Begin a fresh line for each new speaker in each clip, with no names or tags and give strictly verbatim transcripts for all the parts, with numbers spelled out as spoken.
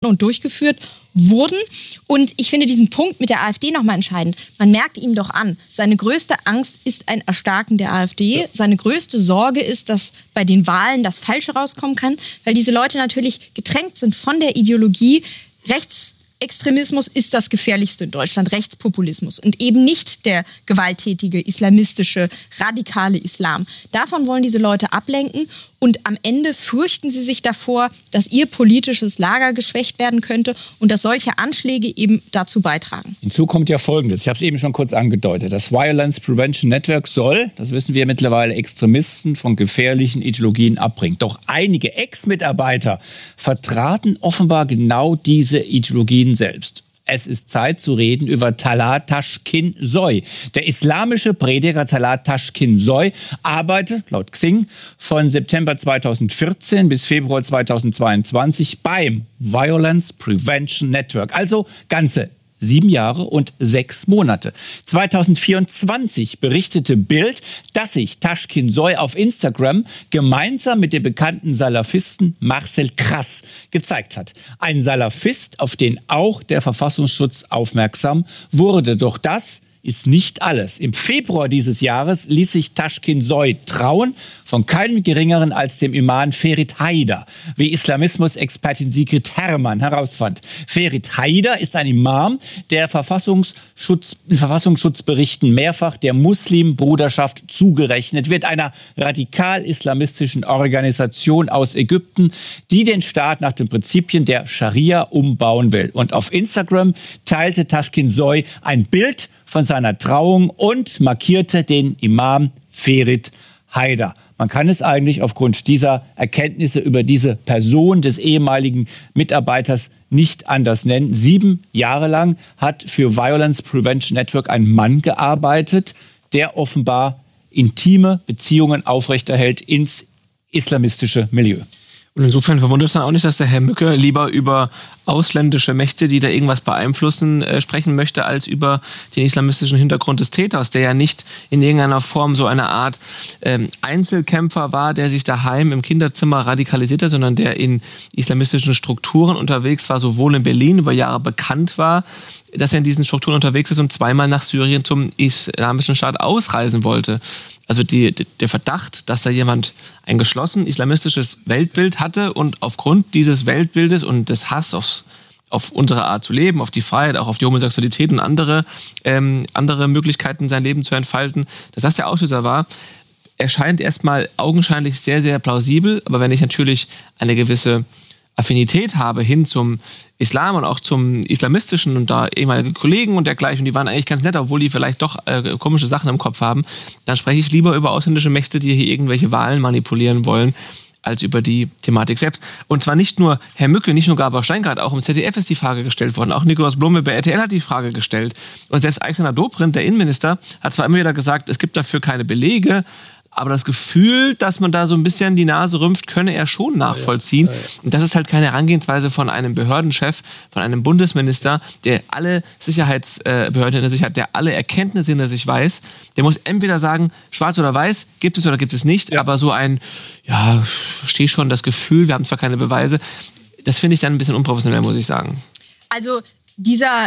und durchgeführt wurden. Und ich finde diesen Punkt mit der AfD nochmal entscheidend. Man merkt ihm doch an, seine größte Angst ist ein Erstarken der AfD. Seine größte Sorge ist, dass bei den Wahlen das Falsche rauskommen kann, weil diese Leute natürlich getränkt sind von der Ideologie. Rechtsextremismus ist das Gefährlichste in Deutschland, Rechtspopulismus und eben nicht der gewalttätige, islamistische, radikale Islam. Davon wollen diese Leute ablenken. Und am Ende fürchten sie sich davor, dass ihr politisches Lager geschwächt werden könnte und dass solche Anschläge eben dazu beitragen.
Hinzu kommt ja Folgendes, ich habe es eben schon kurz angedeutet. Das Violence Prevention Network soll, das wissen wir mittlerweile, Extremisten von gefährlichen Ideologien abbringen. Doch einige Ex-Mitarbeiter vertraten offenbar genau diese Ideologien selbst. Es ist Zeit zu reden über Talha Taschkin-Soy. Der islamische Prediger Talha Taschkin-Soy arbeitet, laut Xing, von September zweitausendvierzehn bis Februar zweitausendzweiundzwanzig beim Violence Prevention Network. Also ganze sieben Jahre und sechs Monate. zweitausendvierundzwanzig berichtete Bild, dass sich Taschkin-Soy auf Instagram gemeinsam mit dem bekannten Salafisten Marcel Krass gezeigt hat. Ein Salafist, auf den auch der Verfassungsschutz aufmerksam wurde. Doch das ist nicht alles. Im Februar dieses Jahres ließ sich Taschkin-Soy trauen von keinem Geringeren als dem Imam Ferit Haider, wie Islamismus-Expertin Sigrid Herrmann herausfand. Ferit Haider ist ein Imam, der Verfassungsschutz, in Verfassungsschutzberichten mehrfach der Muslimbruderschaft zugerechnet wird, einer radikal-islamistischen Organisation aus Ägypten, die den Staat nach den Prinzipien der Scharia umbauen will. Und auf Instagram teilte Taschkin-Soy ein Bild von seiner Trauung und markierte den Imam Ferit Haider. Man kann es eigentlich aufgrund dieser Erkenntnisse über diese Person des ehemaligen Mitarbeiters nicht anders nennen. Sieben Jahre lang hat für Violence Prevention Network ein Mann gearbeitet, der offenbar intime Beziehungen aufrechterhält ins islamistische Milieu.
Und insofern verwundert es dann auch nicht, dass der Herr Mücke lieber über ausländische Mächte, die da irgendwas beeinflussen, äh, sprechen möchte, als über den islamistischen Hintergrund des Täters, der ja nicht in irgendeiner Form so eine Art ähm, Einzelkämpfer war, der sich daheim im Kinderzimmer radikalisierte, sondern der in islamistischen Strukturen unterwegs war, sowohl in Berlin über Jahre bekannt war, dass er in diesen Strukturen unterwegs ist und zweimal nach Syrien zum Islamischen Staat ausreisen wollte. Also die, der Verdacht, dass da jemand ein geschlossen islamistisches Weltbild hatte und aufgrund dieses Weltbildes und des Hasses aufs, auf unsere Art zu leben, auf die Freiheit, auch auf die Homosexualität und andere, ähm, andere Möglichkeiten, sein Leben zu entfalten, dass das der Auslöser war, erscheint erstmal augenscheinlich sehr, sehr plausibel. Aber wenn ich natürlich eine gewisse Affinität habe hin zum Islam und auch zum Islamistischen und da ehemalige Kollegen und dergleichen, die waren eigentlich ganz nett, obwohl die vielleicht doch äh, komische Sachen im Kopf haben, dann spreche ich lieber über ausländische Mächte, die hier irgendwelche Wahlen manipulieren wollen, als über die Thematik selbst. Und zwar nicht nur Herr Mücke, nicht nur Gabor Steingart, auch im Z D F ist die Frage gestellt worden. Auch Nikolaus Blome bei R T L hat die Frage gestellt. Und selbst Alexander Dobrindt, der Innenminister, hat zwar immer wieder gesagt, es gibt dafür keine Belege, aber das Gefühl, dass man da so ein bisschen die Nase rümpft, könne er schon nachvollziehen. Ja, ja, ja. Und das ist halt keine Herangehensweise von einem Behördenchef, von einem Bundesminister, der alle Sicherheitsbehörden hinter sich hat, der alle Erkenntnisse hinter sich weiß. Der muss entweder sagen, schwarz oder weiß, gibt es oder gibt es nicht. Ja. Aber so ein, ja, verstehe schon das Gefühl, wir haben zwar keine Beweise, das finde ich dann ein bisschen unprofessionell, muss ich sagen.
Also dieser...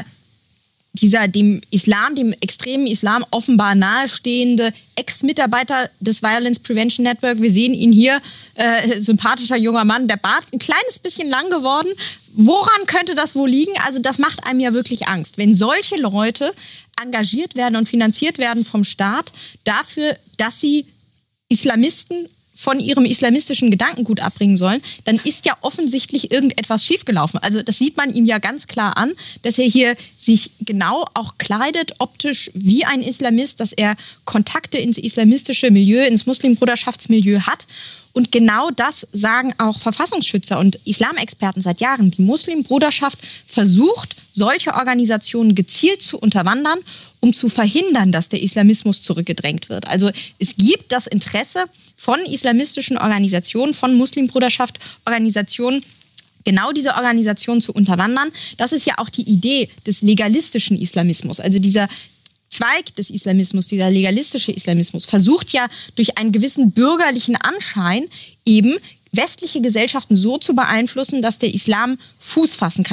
dieser dem Islam, dem extremen Islam offenbar nahestehende Ex-Mitarbeiter des Violence Prevention Network, wir sehen ihn hier, äh, sympathischer junger Mann, der Bart ein kleines bisschen lang geworden. Woran könnte das wohl liegen? Also das macht einem ja wirklich Angst. Wenn solche Leute engagiert werden und finanziert werden vom Staat dafür, dass sie Islamisten von ihrem islamistischen Gedankengut abbringen sollen, dann ist ja offensichtlich irgendetwas schiefgelaufen. Also das sieht man ihm ja ganz klar an, dass er hier sich genau auch kleidet, optisch wie ein Islamist, dass er Kontakte ins islamistische Milieu, ins Muslimbruderschaftsmilieu hat. Und genau das sagen auch Verfassungsschützer und Islamexperten seit Jahren. Die Muslimbruderschaft versucht, solche Organisationen gezielt zu unterwandern, um zu verhindern, dass der Islamismus zurückgedrängt wird. Also es gibt das Interesse von islamistischen Organisationen, von Muslimbruderschaft-Organisationen, genau diese Organisationen zu unterwandern. Das ist ja auch die Idee des legalistischen Islamismus. Also dieser Zweig des Islamismus, dieser legalistische Islamismus, versucht ja durch einen gewissen bürgerlichen Anschein eben westliche Gesellschaften so zu beeinflussen, dass der Islam Fuß fassen kann.